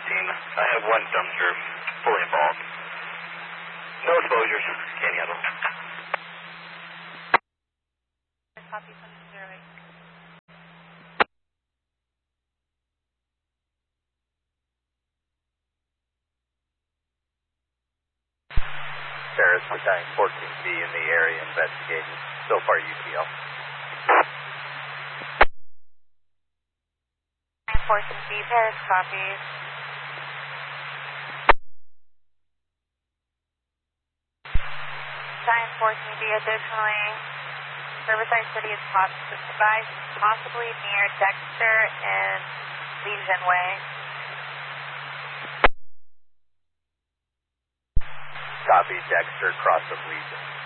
I have one dumpster fully involved. No exposures. Can't handle. Copy 708. Paris, Battalion 14B in the area investigating. So far, UTL. 14B, Paris, copy. Battalion 14B, additionally, Riverside City is possibly near Dexter and Legion Way. Copy, Dexter, cross of Legion.